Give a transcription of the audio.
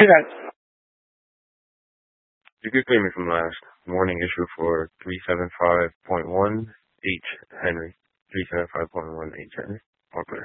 You could claim it from last morning issue for 375.1 H Henry. 375.1 H Henry. Okay.